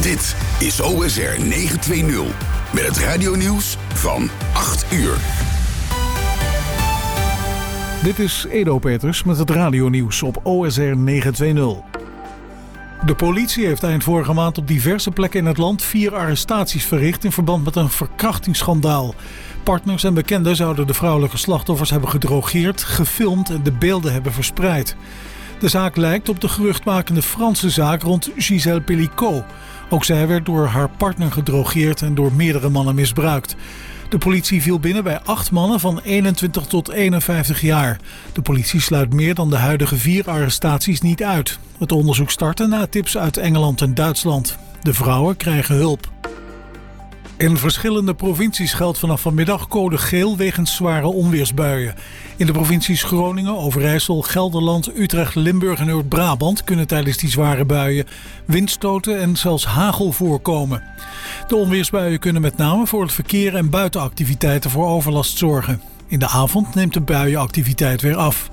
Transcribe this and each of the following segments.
Dit is OSR 920 met het radionieuws van 8 uur. Dit is Edo Peters met het radionieuws op OSR 920. De politie heeft eind vorige maand op diverse plekken in het land 4 arrestaties verricht in verband met een verkrachtingsschandaal. Partners en bekenden zouden de vrouwelijke slachtoffers hebben gedrogeerd, gefilmd en de beelden hebben verspreid. De zaak lijkt op de geruchtmakende Franse zaak rond Gisèle Pelicot. Ook zij werd door haar partner gedrogeerd en door meerdere mannen misbruikt. De politie viel binnen bij 8 mannen van 21 tot 51 jaar. De politie sluit meer dan de huidige 4 arrestaties niet uit. Het onderzoek startte na tips uit Engeland en Duitsland. De vrouwen krijgen hulp. In verschillende provincies geldt vanaf vanmiddag code geel wegens zware onweersbuien. In de provincies Groningen, Overijssel, Gelderland, Utrecht, Limburg en Noord-Brabant kunnen tijdens die zware buien windstoten en zelfs hagel voorkomen. De onweersbuien kunnen met name voor het verkeer en buitenactiviteiten voor overlast zorgen. In de avond neemt de buienactiviteit weer af.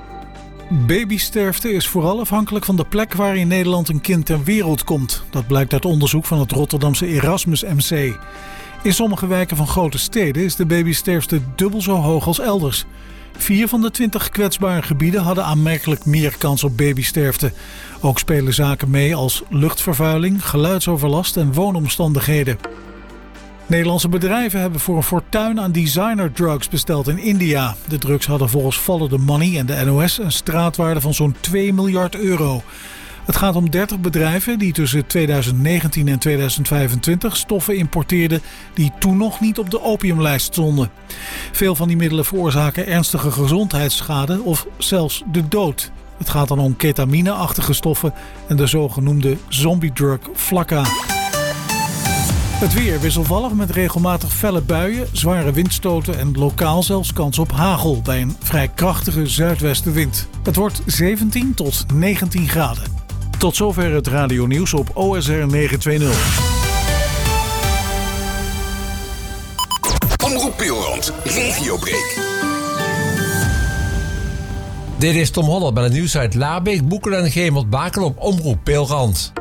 Babysterfte is vooral afhankelijk van de plek waar in Nederland een kind ter wereld komt. Dat blijkt uit onderzoek van het Rotterdamse Erasmus MC. In sommige wijken van grote steden is de babysterfte dubbel zo hoog als elders. 4 van de 20 kwetsbare gebieden hadden aanmerkelijk meer kans op babysterfte. Ook spelen zaken mee als luchtvervuiling, geluidsoverlast en woonomstandigheden. Nederlandse bedrijven hebben voor een fortuin aan designerdrugs besteld in India. De drugs hadden volgens Follow the Money en de NOS een straatwaarde van zo'n 2 miljard euro. Het gaat om 30 bedrijven die tussen 2019 en 2025 stoffen importeerden die toen nog niet op de opiumlijst stonden. Veel van die middelen veroorzaken ernstige gezondheidsschade of zelfs de dood. Het gaat dan om ketamine-achtige stoffen en de zogenoemde zombiedrug Flakka. Het weer wisselvallig met regelmatig felle buien, zware windstoten en lokaal zelfs kans op hagel bij een vrij krachtige zuidwestenwind. Het wordt 17 tot 19 graden. Tot zover het radionieuws op OSR 920. Omroep Pilrand, regiobreak. Dit is Tom Holler bij het nieuws uit Labeek, Boekelen en Gemert-Bakel op Omroep Pilrand.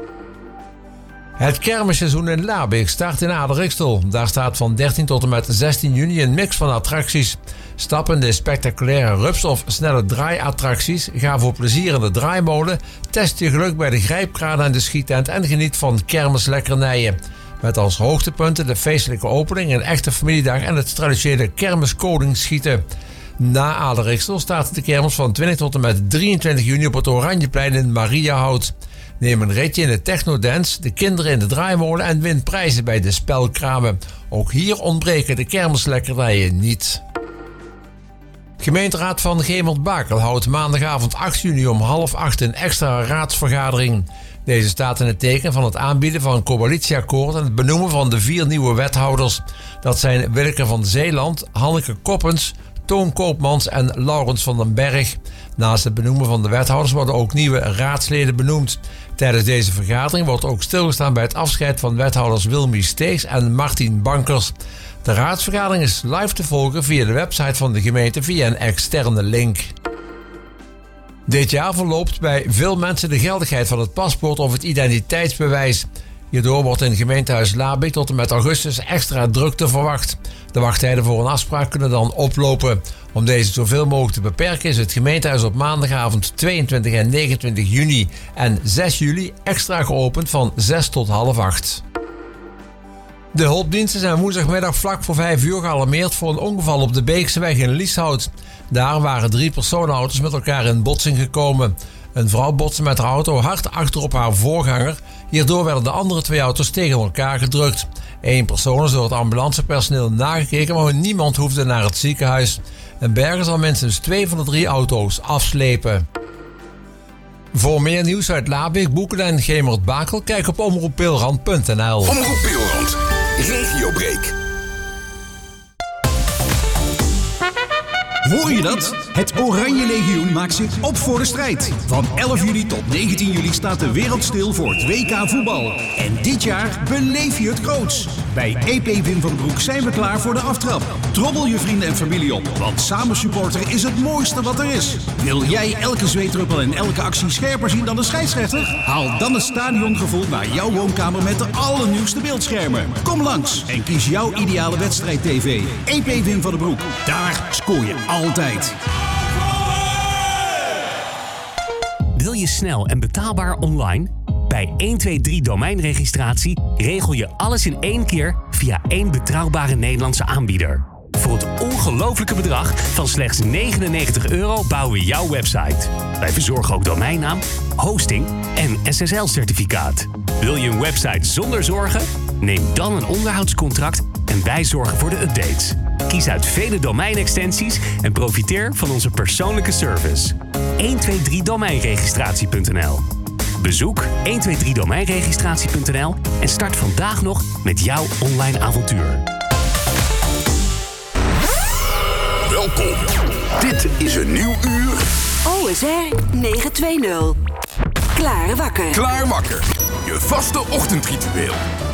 Het kermisseizoen in Labeek start in Aderixtel. Daar staat van 13 tot en met 16 juni een mix van attracties. Stappende, spectaculaire rups- of snelle draaiattracties. Ga voor plezier in de draaimolen. Test je geluk bij de grijpkraan en de schietent en geniet van kermislekkernijen. Met als hoogtepunten de feestelijke opening, een echte familiedag en het traditionele kermiskolingschieten. Na Aderixtel staat de kermis van 20 tot en met 23 juni op het Oranjeplein in Mariahout. Neem een ritje in de technodance, de kinderen in de draaimolen en win prijzen bij de spelkramen. Ook hier ontbreken de kermislekkernijen niet. Gemeenteraad van Gemert-Bakel houdt maandagavond 8 juni om 7:30 een extra raadsvergadering. Deze staat in het teken van het aanbieden van een coalitieakkoord en het benoemen van de 4 nieuwe wethouders. Dat zijn Willeke van Zeeland, Hanneke Koppens, Toon Koopmans en Laurens van den Berg. Naast het benoemen van de wethouders worden ook nieuwe raadsleden benoemd. Tijdens deze vergadering wordt ook stilgestaan bij het afscheid van wethouders Wilmy Steegs en Martin Bankers. De raadsvergadering is live te volgen via de website van de gemeente via een externe link. Dit jaar verloopt bij veel mensen de geldigheid van het paspoort of het identiteitsbewijs. Hierdoor wordt in gemeentehuis Labeek tot en met augustus extra drukte verwacht. De wachttijden voor een afspraak kunnen dan oplopen. Om deze zoveel mogelijk te beperken is het gemeentehuis op maandagavond 22 en 29 juni en 6 juli extra geopend van 6 tot 7:30. De hulpdiensten zijn woensdagmiddag vlak voor 5 uur gealarmeerd voor een ongeval op de Beekseweg in Lieshout. Daar waren 3 personenauto's met elkaar in botsing gekomen. Een vrouw botste met haar auto hard achter op haar voorganger. Hierdoor werden de andere 2 auto's tegen elkaar gedrukt. 1 persoon is door het ambulancepersoneel nagekeken, maar niemand hoefde naar het ziekenhuis. Een berger zal minstens 2 van de 3 auto's afslepen. Voor meer nieuws uit Labeek, Boekelen en Gemert-Bakel, kijk op omroeppilrand.nl. Omroep Pilrand, regiobreak. Hoor je dat? Het Oranje Legioen maakt zich op voor de strijd. Van 11 juli tot 19 juli staat de wereld stil voor het WK voetbal. En dit jaar beleef je het groots. Bij EP Wim van den Broek zijn we klaar voor de aftrap. Trommel je vrienden en familie op, want samen supporteren is het mooiste wat er is. Wil jij elke zweetruppel en elke actie scherper zien dan de scheidsrechter? Haal dan het stadiongevoel naar jouw woonkamer met de allernieuwste beeldschermen. Kom langs en kies jouw ideale wedstrijd-tv. EP Wim van den Broek. Daar scoor je altijd. Wil je snel en betaalbaar online? Bij 123 domeinregistratie regel je alles in één keer via één betrouwbare Nederlandse aanbieder. Voor het ongelofelijke bedrag van slechts €99 bouwen we jouw website. Wij verzorgen ook domeinnaam, hosting en SSL-certificaat. Wil je een website zonder zorgen? Neem dan een onderhoudscontract en wij zorgen voor de updates. Kies uit vele domeinextensies en profiteer van onze persoonlijke service. 123domeinregistratie.nl. Bezoek 123domeinregistratie.nl en start vandaag nog met jouw online avontuur. Welkom. Dit is een nieuw uur. OSR 920. Klaar wakker. Klaar wakker. Je vaste ochtendritueel.